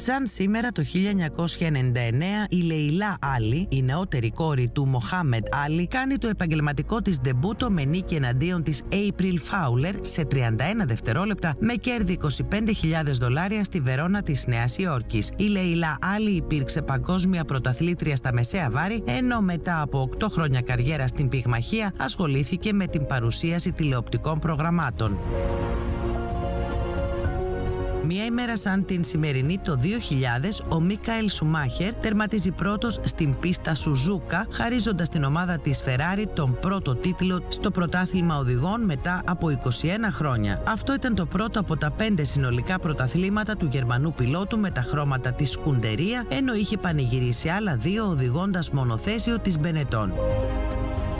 Σαν σήμερα το 1999 η Λεϊλά Άλι, η νεότερη κόρη του Μοχάμεντ Άλι, κάνει το επαγγελματικό της ντεμπούτο με νίκη εναντίον της April Fowler σε 31 δευτερόλεπτα με κέρδη $25,000 στη Βερόνα της Νέας Υόρκης. Η Λεϊλά Άλι υπήρξε παγκόσμια πρωταθλήτρια στα μεσαία βάρη, ενώ μετά από 8 χρόνια καριέρα στην πυγμαχία ασχολήθηκε με την παρουσίαση τηλεοπτικών προγραμμάτων. Μία ημέρα σαν την σημερινή το 2000, ο Μίκαελ Σουμάχερ τερματίζει πρώτος στην πίστα Σουζούκα, χαρίζοντας την ομάδα της Ferrari τον πρώτο τίτλο στο πρωτάθλημα οδηγών μετά από 21 χρόνια. Αυτό ήταν το πρώτο από τα 5 συνολικά πρωταθλήματα του Γερμανού πιλότου με τα χρώματα της Σκουντερία, ενώ είχε πανηγυρίσει άλλα 2 οδηγώντας μονοθέσιο της Μπενετών.